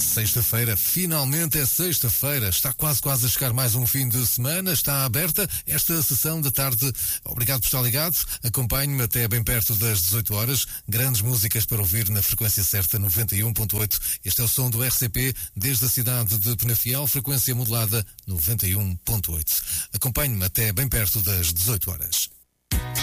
Sexta-feira, finalmente é sexta-feira, está quase a chegar mais um fim de semana, está aberta esta sessão da tarde. Obrigado por estar ligado, acompanhe-me até bem perto das 18 horas, grandes músicas para ouvir na frequência certa 91.8. Este é o som do RCP desde a cidade de Penafiel, frequência modulada 91.8. Acompanhe-me até bem perto das 18 horas.